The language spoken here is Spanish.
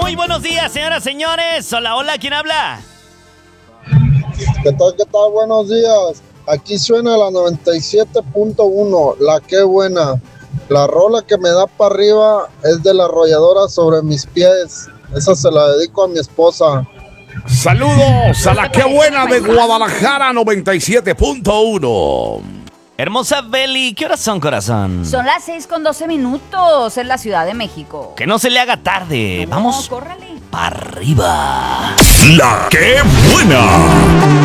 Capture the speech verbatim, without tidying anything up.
Muy buenos días, señoras, señores. Hola, hola, ¿quién habla? ¿Qué tal, qué tal? Buenos días. Aquí suena la noventa y siete punto uno, la que buena. La rola que me da para arriba es de la arrolladora sobre mis pies. Esa se la dedico a mi esposa. Saludos a la que buena de Guadalajara noventa y siete punto uno. Hermosa Beli, ¿qué horas son, corazón? Son las seis con doce minutos en la Ciudad de México. Que no se le haga tarde. No, Vamos córrale. para arriba. La que buena.